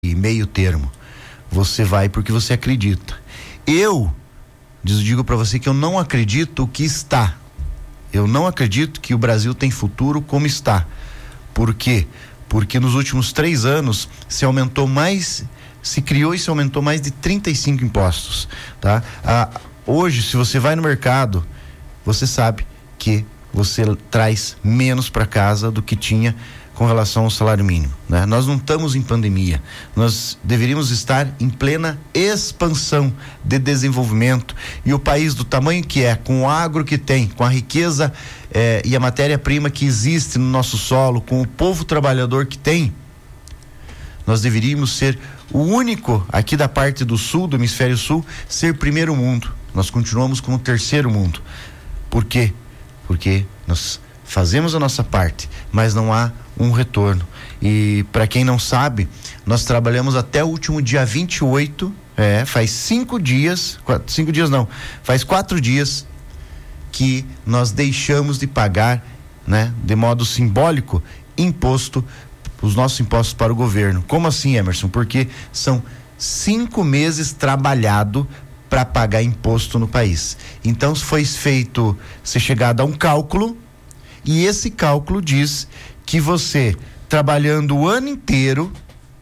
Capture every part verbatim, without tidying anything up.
meio termo. Você vai porque você acredita. Eu digo para você que eu não acredito que está. Eu não acredito que o Brasil tem futuro como está. Por quê? Porque nos últimos três anos se aumentou mais, se criou e se aumentou mais de trinta e cinco impostos, tá? Ah, hoje, se você vai no mercado, você sabe que você traz menos para casa do que tinha com relação ao salário mínimo, né? Nós não estamos em pandemia, nós deveríamos estar em plena expansão de desenvolvimento, e o país do tamanho que é, com o agro que tem, com a riqueza eh, e a matéria-prima que existe no nosso solo, com o povo trabalhador que tem, nós deveríamos ser o único aqui da parte do sul, do hemisfério sul, ser primeiro mundo. Nós continuamos como terceiro mundo. Por quê? Porque nós fazemos a nossa parte, mas não há um retorno. E para quem não sabe, nós trabalhamos até o último dia vinte e oito, é, faz cinco dias, quatro, cinco dias não, faz quatro dias que nós deixamos de pagar, né, de modo simbólico, imposto, os nossos impostos para o governo. Como assim, Emerson? Porque são cinco meses trabalhado para pagar imposto no país. Então foi feito, ser chegado a um cálculo, e esse cálculo diz que você, trabalhando o ano inteiro,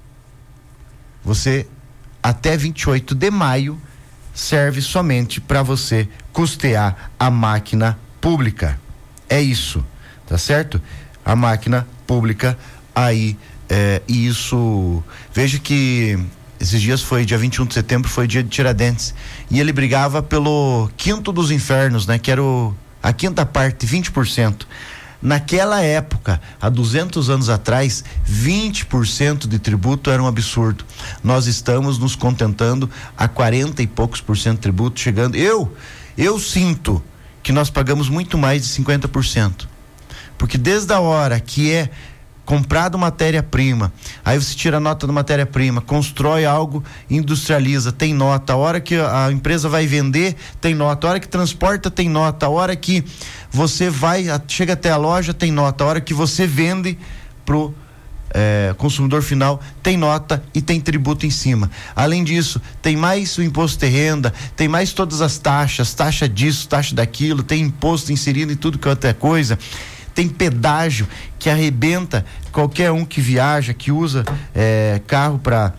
você, até vinte e oito de maio, serve somente para você custear a máquina pública. É isso, tá certo? A máquina pública aí, é, e isso, veja que esses dias foi dia vinte e um de setembro, foi dia de Tiradentes, e ele brigava pelo quinto dos infernos, né? Que era o, a quinta parte, vinte por cento. Naquela época, há duzentos anos atrás, vinte por cento de tributo era um absurdo. Nós estamos nos contentando a quarenta e poucos por cento de tributo, chegando, eu, eu sinto que nós pagamos muito mais de cinquenta por cento, porque desde a hora que é comprado matéria-prima, aí você tira a nota da matéria-prima, constrói algo, industrializa, tem nota, a hora que a empresa vai vender, tem nota, a hora que transporta, tem nota, a hora que você vai, chega até a loja, tem nota, a hora que você vende pro é, consumidor final, tem nota e tem tributo em cima. Além disso, tem mais o imposto de renda, tem mais todas as taxas, taxa disso, taxa daquilo, tem imposto inserido em tudo que é outra coisa. Tem pedágio que arrebenta qualquer um que viaja, que usa é, carro para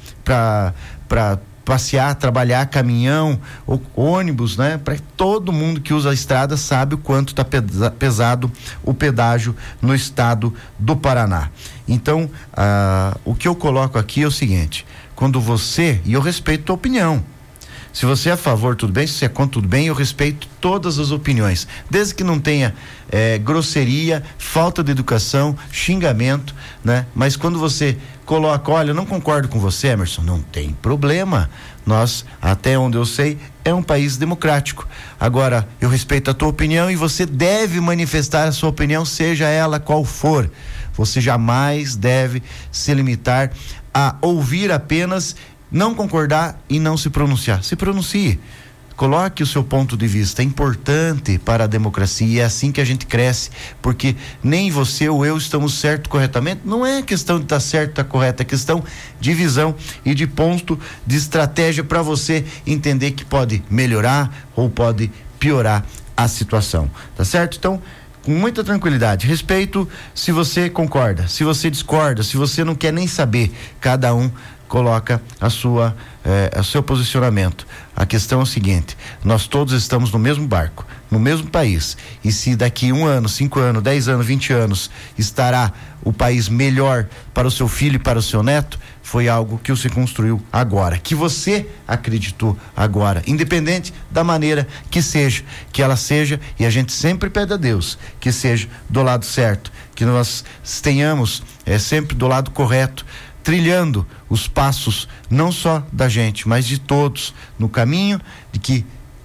para passear, trabalhar, caminhão, ou, ônibus, né? Para todo mundo que usa a estrada sabe o quanto está pesa, pesado o pedágio no estado do Paraná. Então, ah, o que eu coloco aqui é o seguinte: quando você, e eu respeito a tua opinião, se você é a favor, tudo bem. Se você é contra, tudo bem. Eu respeito todas as opiniões, desde que não tenha é, grosseria, falta de educação, xingamento, né? Mas quando você coloca, olha, eu não concordo com você, Emerson, não tem problema. Nós, até onde eu sei, é um país democrático. Agora, eu respeito a tua opinião e você deve manifestar a sua opinião, seja ela qual for. Você jamais deve se limitar a ouvir apenas, não concordar e não se pronunciar. Se pronuncie, coloque o seu ponto de vista, é importante para a democracia, e é assim que a gente cresce, porque nem você ou eu estamos certo corretamente. Não é questão de estar certo, estar correto, é questão de visão e de ponto de estratégia para você entender que pode melhorar ou pode piorar a situação, tá certo? Então, com muita tranquilidade, respeito se você concorda, se você discorda, se você não quer nem saber, cada um coloca a sua, eh, o seu posicionamento. A questão é o seguinte: nós todos estamos no mesmo barco, no mesmo país, e se daqui um ano, cinco anos, dez anos, vinte anos estará o país melhor para o seu filho e para o seu neto, foi algo que você construiu agora, que você acreditou agora, independente da maneira que seja, que ela seja, e a gente sempre pede a Deus que seja do lado certo, que nós tenhamos é, sempre do lado correto, trilhando os passos não só da gente, mas de todos, no caminho de que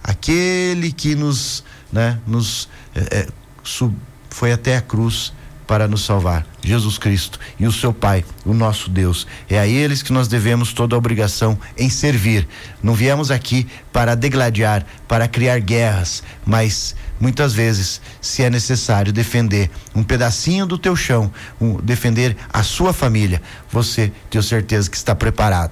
aquele que nos, né, nos é, é, sub, foi até a cruz para nos salvar, Jesus Cristo e o seu Pai, o nosso Deus. É a eles que nós devemos toda a obrigação em servir. Não viemos aqui para degladiar, para criar guerras, mas muitas vezes, se é necessário defender um pedacinho do teu chão, um, defender a sua família, você, tenho certeza que está preparado.